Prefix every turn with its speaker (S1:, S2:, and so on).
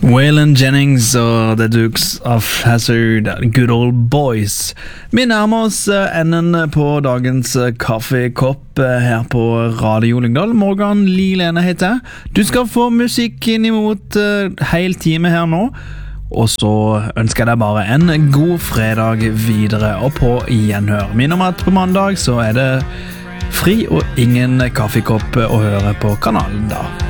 S1: Waylon Jennings og The Dukes of Hazzard, Good Old Boys. Vi nærmer oss enden på dagens kaffekopp her på Radio Lyngdal. Morgan Lilene heter jeg. Du skal få musikk inn imot hel time her nå. Og så ønsker jeg deg bare en god fredag videre og på gjenhør. Minn om at på mandag så er det fri og ingen kaffekopp å høre på kanalen da.